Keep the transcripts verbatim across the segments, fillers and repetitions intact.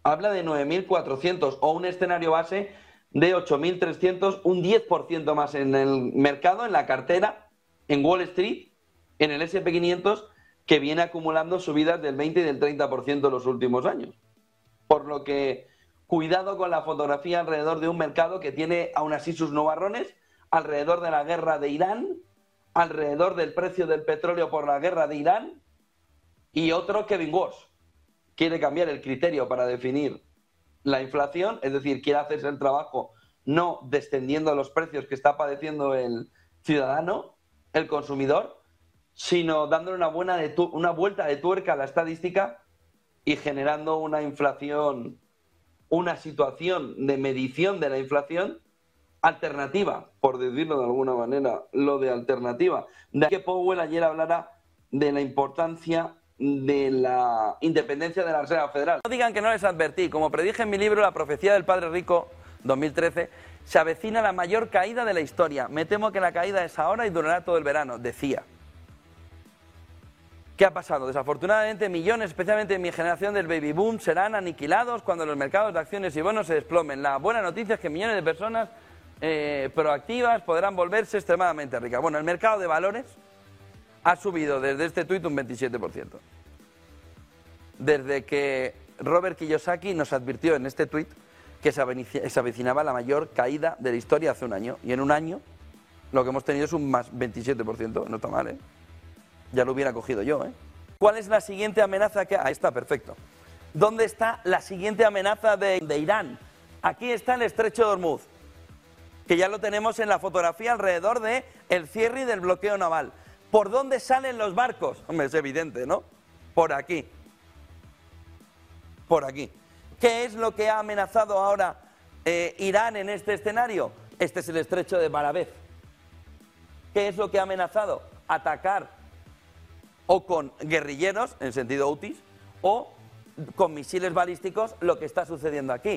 habla de nueve mil cuatrocientos o un escenario base de ocho mil trescientos, un diez por ciento más en el mercado, en la cartera, en Wall Street, en el ese and pe quinientos, que viene acumulando subidas del veinte y del treinta por ciento en los últimos años. Por lo que cuidado con la fotografía alrededor de un mercado que tiene aún así sus nubarrones, alrededor de la guerra de Irán, alrededor del precio del petróleo por la guerra de Irán, y otro Kevin Walsh quiere cambiar el criterio para definir la inflación, es decir, quiere hacerse el trabajo no descendiendo los precios que está padeciendo el ciudadano, el consumidor, sino dándole una, buena de tu- una vuelta de tuerca a la estadística y generando una inflación, una situación de medición de la inflación alternativa, por decirlo de alguna manera, lo de alternativa. De ahí que Powell ayer hablara de la importancia de la independencia de la Reserva Federal. No digan que no les advertí. Como predije en mi libro La profecía del padre rico, dos mil trece, se avecina la mayor caída de la historia. Me temo que la caída es ahora y durará todo el verano, decía. ¿Qué ha pasado? Desafortunadamente, millones, especialmente en mi generación del baby boom, serán aniquilados cuando los mercados de acciones y bonos se desplomen. La buena noticia es que millones de personas eh, proactivas podrán volverse extremadamente ricas. Bueno, el mercado de valores ha subido desde este tuit un veintisiete por ciento. Desde que Robert Kiyosaki nos advirtió en este tuit que se avecinaba la mayor caída de la historia hace un año. Y en un año lo que hemos tenido es un más veintisiete por ciento. No está mal, ¿eh? Ya lo hubiera cogido yo, ¿eh? ¿Cuál es la siguiente amenaza que...? Ahí está, perfecto. ¿Dónde está la siguiente amenaza de, de Irán? Aquí está el estrecho de Hormuz, que ya lo tenemos en la fotografía alrededor de el cierre y del bloqueo naval. ¿Por dónde salen los barcos? Hombre, es evidente, ¿no? Por aquí. Por aquí. ¿Qué es lo que ha amenazado ahora eh, Irán en este escenario? Este es el estrecho de Barabez. ¿Qué es lo que ha amenazado? Atacar o con guerrilleros, en sentido houthis, o con misiles balísticos, lo que está sucediendo aquí.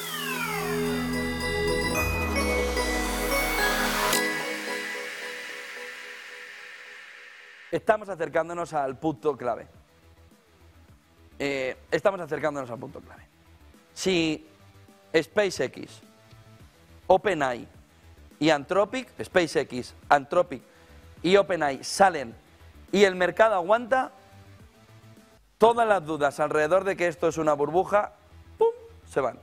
Estamos acercándonos al punto clave. Eh, estamos acercándonos al punto clave. Si SpaceX, OpenAI y Anthropic, SpaceX, Anthropic y OpenAI salen y el mercado aguanta, todas las dudas alrededor de que esto es una burbuja, ¡pum!, se van.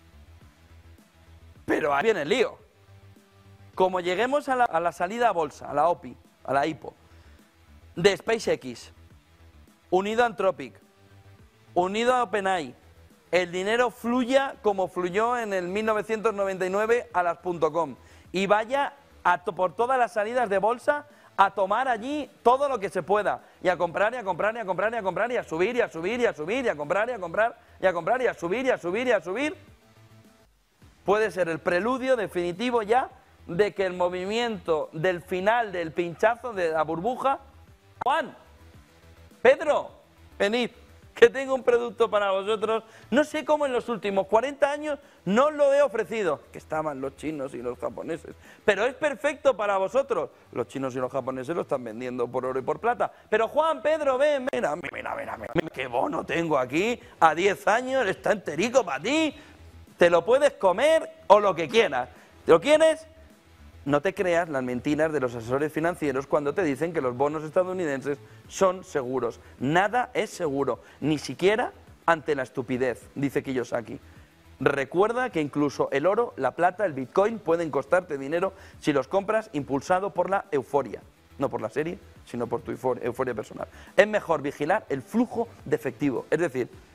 Pero ahí viene el lío. Como lleguemos a la, a la salida a bolsa, a la O P I, a la I P O, de SpaceX, unido a Anthropic, unido a OpenAI, el dinero fluya como fluyó en el mil novecientos noventa y nueve a las .com y vaya a to por todas las salidas de bolsa a tomar allí todo lo que se pueda y a comprar y a comprar y a comprar y a comprar y a subir y a subir y a subir y a comprar y a comprar y a comprar y a subir y a subir y a subir, puede ser el preludio definitivo ya de que el movimiento del final del pinchazo de la burbuja... Juan, Pedro, venid, que tengo un producto para vosotros. No sé cómo en los últimos cuarenta años no lo he ofrecido, que estaban los chinos y los japoneses, pero es perfecto para vosotros. Los chinos y los japoneses lo están vendiendo por oro y por plata. Pero Juan, Pedro, ven, mira, mira, mira, mira, mira qué bono tengo aquí, a diez años, está enterico para ti, te lo puedes comer o lo que quieras. ¿Lo quieres? No te creas las mentiras de los asesores financieros cuando te dicen que los bonos estadounidenses son seguros. Nada es seguro, ni siquiera ante la estupidez, dice Kiyosaki. Recuerda que incluso el oro, la plata, el bitcoin pueden costarte dinero si los compras impulsado por la euforia. No por la serie, sino por tu euforia personal. Es mejor vigilar el flujo de efectivo, es decir,